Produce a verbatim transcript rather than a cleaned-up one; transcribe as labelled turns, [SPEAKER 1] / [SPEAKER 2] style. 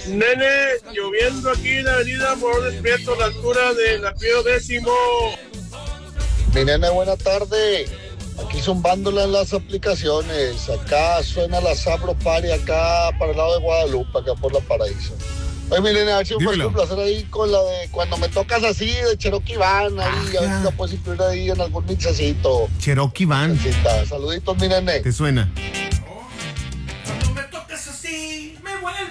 [SPEAKER 1] Nene, lloviendo aquí en la avenida Morón del Prieto, a la altura de la Pío Décimo.
[SPEAKER 2] Mi nene, buena tarde. Aquí zumbándola en las aplicaciones. Acá suena la Sabro Party, acá para el lado de Guadalupe, acá por la Paraíso. Oye, mi nene, a ver si me puedes complacer ahí con la de cuando me tocas así, de Cherokee Van, ahí, a ver si la puedes incluir ahí en algún mixecito.
[SPEAKER 3] Cherokee Van.
[SPEAKER 2] Saluditos, mi nene.
[SPEAKER 3] ¿Te suena?